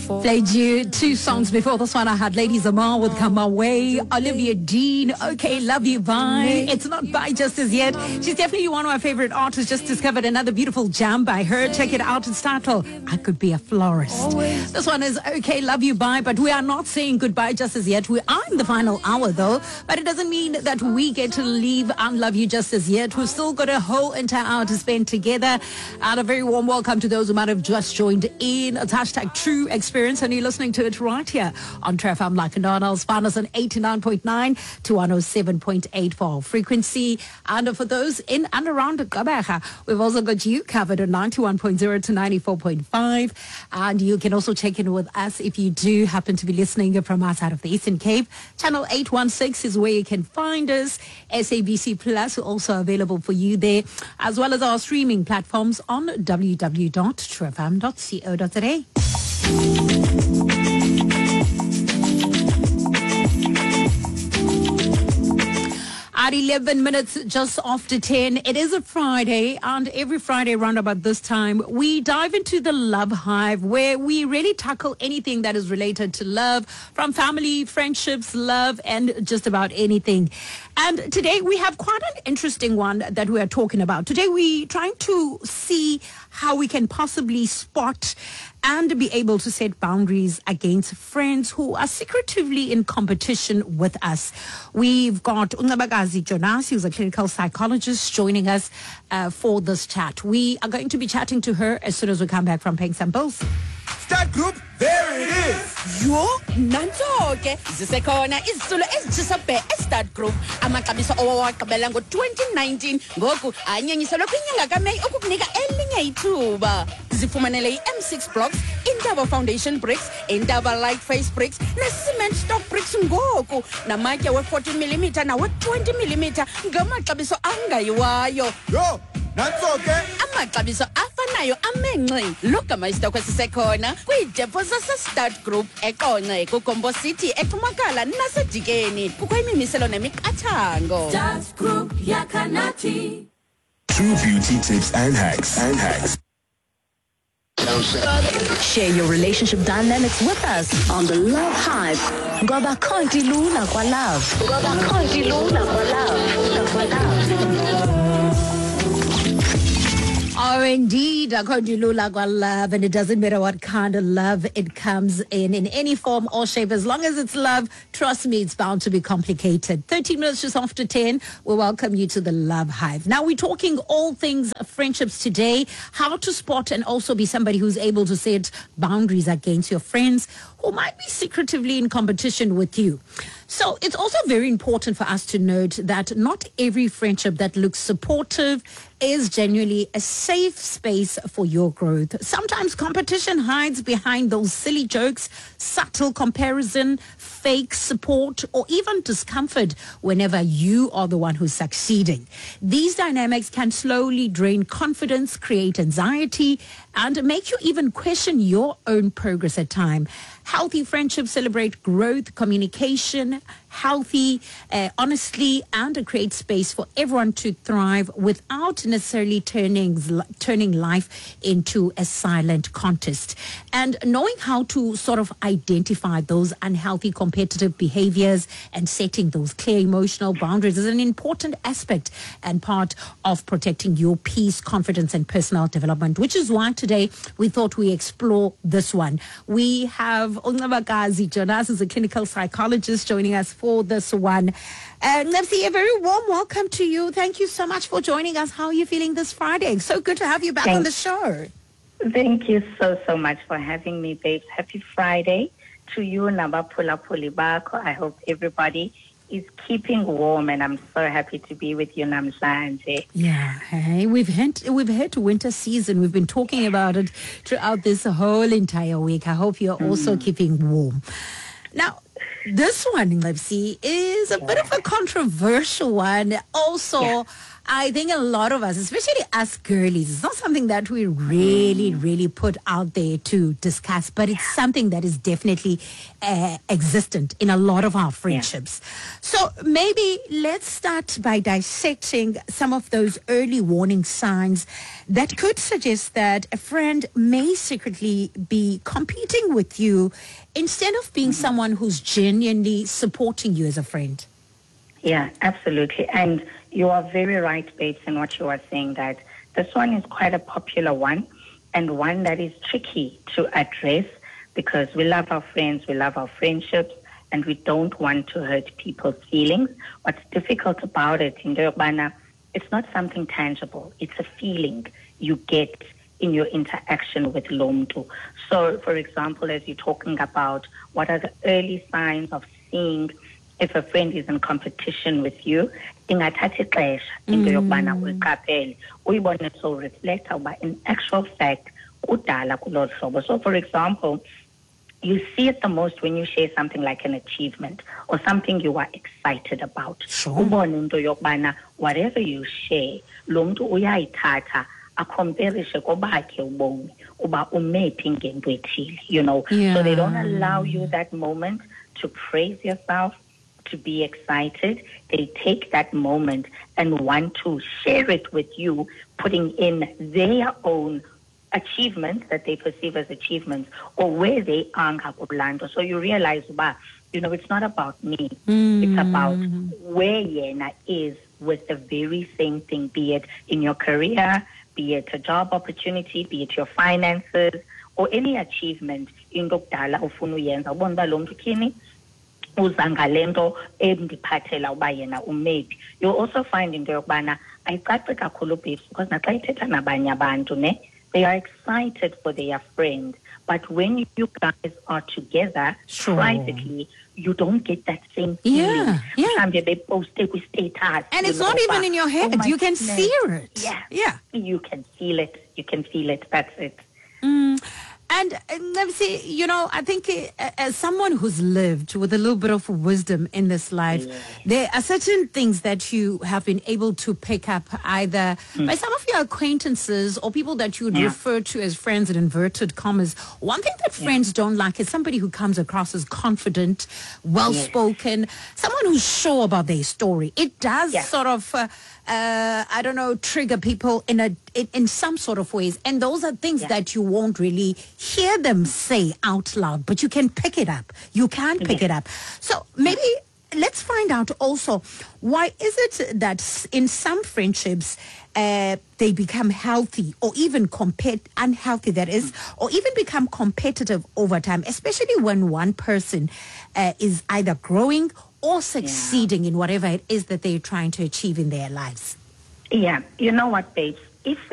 Played you two songs before this one. I had Lady Zamar with Come My Way, Olivia Dean, Okay, Love You Bye. It's not by just as yet. She's definitely one of my favorite artists. Just discovered another beautiful jam by her. Check it out. It's titled I Could Be a Florist. This one is Okay, Love You Bye, but we are not saying goodbye just as yet. We are in the final hour though, but it doesn't mean that we get to leave and love you just as yet. We've still got a whole entire hour to spend together. And a very warm welcome to those who might have just joined in. It's hashtag True Experience, and you're listening to it right here on Tref. I'm like Donald's. Find us on 89.9 to 107.8 for our frequency. And for those in and around Gqeberha, we've also got you covered on 91.0 to 94.5. And you can also check in with us if you do happen to be listening from outside of the Eastern Cape. Channel 816 is where you can find us. SABC Plus also available for you there, as well as our streaming platforms on www.trefm.co.za. At 11 minutes just after 10, it is a Friday, and every Friday around about this time, we dive into the Love Hive, where we really tackle anything that is related to love, from family, friendships, love, and just about anything. And today we have quite an interesting one that we are talking about. Today we're trying to see how we can possibly spot and be able to set boundaries against friends who are secretively in competition with us. We've got Ncebakazi Jonas, who's a clinical psychologist, joining us for this chat. We are going to be chatting to her as soon as we come back from paying some bills. Start group, there it is. Yo, nanzo-ke zisekhona izisolo ezijisabhe e-Start Group amaxabiso owawagqibela ngo-2019 ngoku anyenyiselwe kwinyanga kaMeyi ukukunika elinye ithuba. Zifumanele i-M6 blocks, Indaba Foundation bricks, Indaba light face bricks ne-cement stock bricks ngoku namatye we-14mm nawe-20mm ngamaxabiso angayiwayo. Yo, nanzo-ke Amaxabiso afanayo amenxe logama isitokho sisekhona kwiidepo zase-Start Group eQonce, kuGombo City, eTumakala naseDikeni. Kukho imimiselo nemiqathango. Start Group Yakanati. True beauty tips and hacks. Share your relationship dynamics with us on the Love Hive. Ngoba konke lula kwa love. Oh, indeed, Akondilula kwa love, and it doesn't matter what kind of love it comes in any form or shape. As long as it's love, trust me, it's bound to be complicated. 13 minutes just after 10, we welcome you to the Love Hive. Now, we're talking all things friendships today, how to spot and also be somebody who's able to set boundaries against your friends who might be secretively in competition with you. So it's also very important for us to note that not every friendship that looks supportive is genuinely a safe space for your growth. Sometimes competition hides behind those silly jokes, subtle comparison, fake support, or even discomfort whenever you are the one who's succeeding. These dynamics can slowly drain confidence, create anxiety, and make you even question your own progress at times. Healthy friendships celebrate growth, communication, healthy, honestly, and create space for everyone to thrive without necessarily turning life into a silent contest. And knowing how to sort of identify those unhealthy competitive behaviors and setting those clear emotional boundaries is an important aspect and part of protecting your peace, confidence, and personal development, which is why today we thought we explore this one. We have Ncebakazi Jonas, who's a clinical psychologist, joining us for this one. Ncebsi, a very warm welcome to you. Thank you so much for joining us. How are you feeling this Friday? So good to have you back on the show. Thank you so much for having me, babes. Happy Friday to you, Nabapula Pulibako. I hope everybody is keeping warm, and I'm so happy to be with you, Namhlanje. Yeah, hey, we've hit winter season. We've been talking about it throughout this whole entire week. I hope you're also keeping warm. Now, This one, Ngabsi, is a bit of a controversial one. Also, I think a lot of us, especially us girlies, it's not something that we really put out there to discuss, but it's something that is definitely existent in a lot of our friendships. So maybe let's start by dissecting some of those early warning signs that could suggest that a friend may secretly be competing with you instead of being someone who's genuinely supporting you as a friend. Yeah, absolutely. And you are very right, Babes, in what you are saying, that this one is quite a popular one and one that is tricky to address because we love our friends, we love our friendships, and we don't want to hurt people's feelings. What's difficult about it, it's not something tangible. It's a feeling you get in your interaction with Lomtu. So, for example, as you're talking about what are the early signs of seeing if a friend is in competition with you, ingathatha ixesha into yokubana uyiqaphele uyibone so reflect uba in actual fact kudala kulolu hlobo. So for example, you see it the most when you share something like an achievement or something you are excited about. Ubone into yokubana whatever you share lo muntu uyayithatha akomperishe kobakhe ubomi uba umephi ngento ethile, you know. So they don't allow you that moment to praise yourself, to be excited. They take that moment and want to share it with you, putting in their own achievements that they perceive as achievements or where they are ngakulando. So you realize, it's not about me. It's about where Yena is with the very same thing, be it in your career, be it a job opportunity, be it your finances, or any achievement in Dokdala ufuna uyenza. Ubona uba lo mntu kini uzangalento endiphathela uba yena umepi. You'll also find into yokubana ayicaci kakhulu babes because naxa ithetha nabanye abantu they are excited for their friend, but when you guys are together privately, you don't get that same feeling. They post status, and it's not even in your head. You can feel it. Yeah. You can feel it. That's it. And let me see, I think as someone who's lived with a little bit of wisdom in this life, there are certain things that you have been able to pick up either by some of your acquaintances or people that you would refer to as friends in inverted commas. One thing that friends don't like is somebody who comes across as confident, well-spoken, someone who's sure about their story. It does sort of trigger people in some sort of ways. And those are things that you won't really hear them say out loud, but you can pick it up. You can pick it up. So maybe let's find out also, why is it that in some friendships they become healthy or even unhealthy, that is, or even become competitive over time, especially when one person is either growing or succeeding in whatever it is that they're trying to achieve in their lives? Yeah, you know what, babes? If